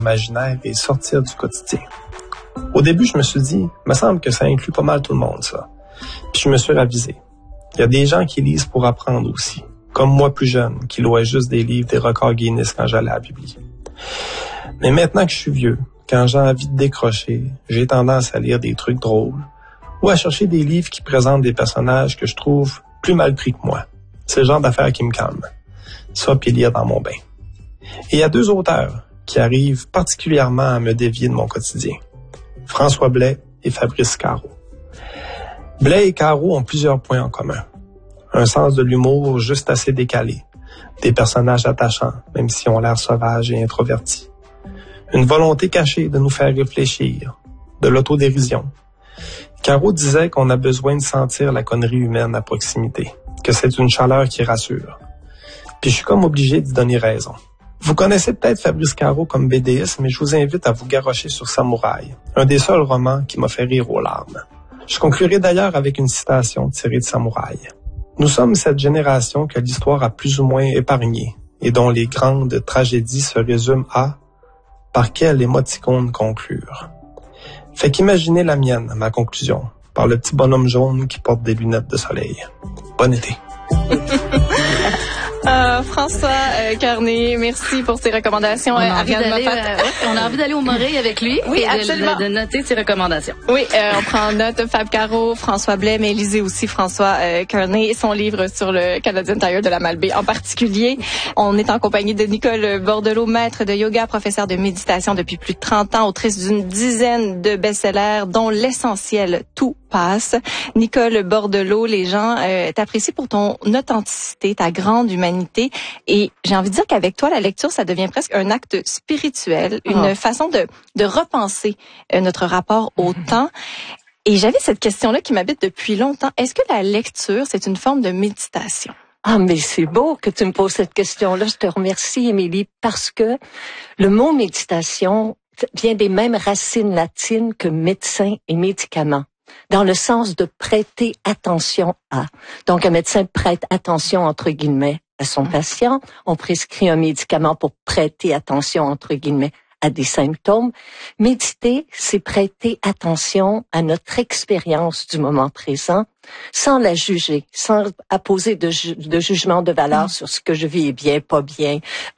imaginaire et sortir du quotidien. Au début, je me suis dit, me semble que ça inclut pas mal tout le monde, ça. Puis je me suis ravisé. Il y a des gens qui lisent pour apprendre aussi, comme moi plus jeune, qui louais juste des livres des records Guinness quand j'allais à la Bibli. Mais maintenant que je suis vieux, quand j'ai envie de décrocher, j'ai tendance à lire des trucs drôles ou à chercher des livres qui présentent des personnages que je trouve plus mal pris que moi. C'est le genre d'affaires qui me calme. Ça, puis lire dans mon bain. Et il y a 2 auteurs qui arrivent particulièrement à me dévier de mon quotidien. François Blais et Fabrice Caro. Blais et Caro ont plusieurs points en commun. Un sens de l'humour juste assez décalé. Des personnages attachants, même si on l'air sauvages et introvertis. Une volonté cachée de nous faire réfléchir. De l'autodérision. Caro disait qu'on a besoin de sentir la connerie humaine à proximité. Que c'est une chaleur qui rassure. Puis je suis comme obligé d'y donner raison. Vous connaissez peut-être Fabrice Caro comme BDiste, mais je vous invite à vous garrocher sur Samouraï, un des seuls romans qui m'a fait rire aux larmes. Je conclurai d'ailleurs avec une citation tirée de Samouraï. Nous sommes cette génération que l'histoire a plus ou moins épargnée et dont les grandes tragédies se résument à « par quel émoticône conclure ?» Fait qu'imaginez la mienne, ma conclusion, par le petit bonhomme jaune qui porte des lunettes de soleil. Bon été! François Carné, merci pour tes recommandations. On a envie d'aller au Morée avec lui. Oui, et absolument. De noter tes recommandations. Oui, on prend note Fab Caro, François Blais, mais lisez aussi François Carné et son livre sur le Canadian Tire de la Malbaie en particulier. On est en compagnie de Nicole Bordelot, maître de yoga, professeur de méditation depuis plus de 30 ans, autrice d'une dizaine de best-sellers, dont l'essentiel Tout passe. Nicole Bordelot, les gens t'apprécient pour ton authenticité, ta grande humanité. Et j'ai envie de dire qu'avec toi, la lecture, ça devient presque un acte spirituel, une façon de repenser notre rapport au temps. Et j'avais cette question-là qui m'habite depuis longtemps. Est-ce que la lecture, c'est une forme de méditation? Ah, mais c'est beau que tu me poses cette question-là. Je te remercie, Émilie, parce que le mot méditation vient des mêmes racines latines que médecin et médicament, dans le sens de prêter attention à. Donc, un médecin prête attention, entre guillemets, à son patient. On prescrit un médicament pour prêter attention, entre guillemets, à des symptômes. Méditer, c'est prêter attention à notre expérience du moment présent, sans la juger, sans apposer de jugement de valeur sur ce que je vis est bien, pas bien,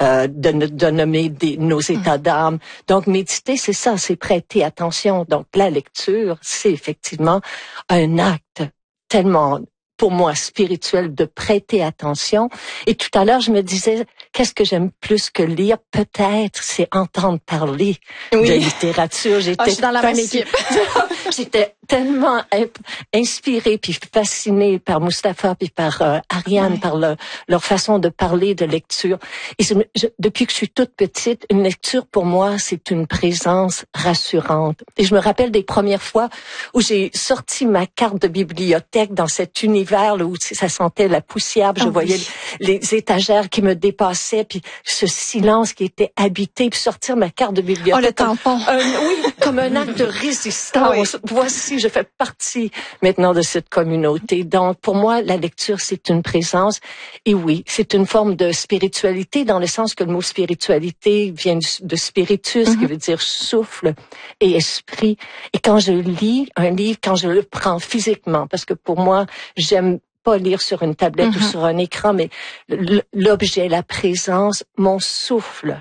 de nommer nos états d'âme. Donc, méditer, c'est ça, c'est prêter attention. Donc, la lecture, c'est effectivement un acte tellement, pour moi, spirituel, de prêter attention. Et tout à l'heure, je me disais, qu'est-ce que j'aime plus que lire? Peut-être, c'est entendre parler de littérature. Je suis dans la même équipe. J'étais tellement inspirée puis fascinée par Mustapha puis par Ariane, par leur façon de parler de lecture. Et depuis que je suis toute petite, une lecture pour moi, c'est une présence rassurante. Et je me rappelle des premières fois où j'ai sorti ma carte de bibliothèque dans cet univers là, où ça sentait la poussière, je voyais les étagères qui me dépassaient, puis ce silence qui était habité, puis sortir ma carte de bibliothèque. Oh, le tampon. Comme un acte de résistance. Voici, je fais partie maintenant de cette communauté. Donc, pour moi, la lecture, c'est une présence. Et oui, c'est une forme de spiritualité, dans le sens que le mot spiritualité vient de spiritus, qui veut dire souffle et esprit. Et quand je lis un livre, quand je le prends physiquement, parce que pour moi, j'aime pas lire sur une tablette ou sur un écran, mais l'objet, la présence, mon souffle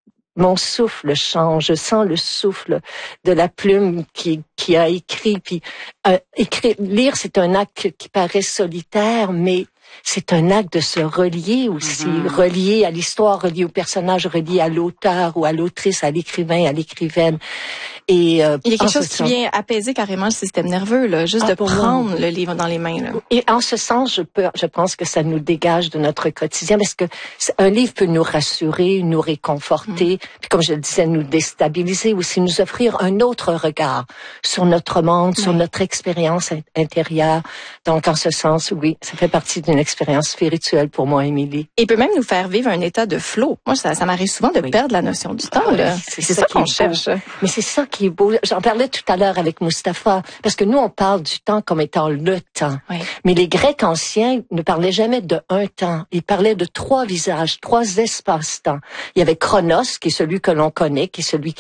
change. Je sens le souffle de la plume qui a écrit. Puis lire, c'est un acte qui paraît solitaire, mais c'est un acte de se relier aussi, relier à l'histoire, relier au personnage, relier à l'auteur ou à l'autrice, à l'écrivain, à l'écrivaine. Et il y a quelque chose qui vient apaiser carrément le système nerveux, là, juste de prendre le livre dans les mains. Là. Et en ce sens, je pense que ça nous dégage de notre quotidien, parce que un livre peut nous rassurer, nous réconforter, puis comme je le disais, nous déstabiliser, aussi nous offrir un autre regard sur notre monde, sur notre expérience intérieure. Donc en ce sens, oui, ça fait partie d'une expérience spirituelle pour moi, Émilie. Et peut même nous faire vivre un état de flow. Moi, ça m'arrive souvent de perdre la notion du temps. Là. C'est ça qu'on cherche. Mais c'est ça qui est beau. J'en parlais tout à l'heure avec Mustapha, parce que nous, on parle du temps comme étant le temps. Oui. Mais les Grecs anciens ne parlaient jamais de un temps. Ils parlaient de 3 visages, 3 espaces-temps. Il y avait Chronos, qui est celui que l'on connaît, qui est celui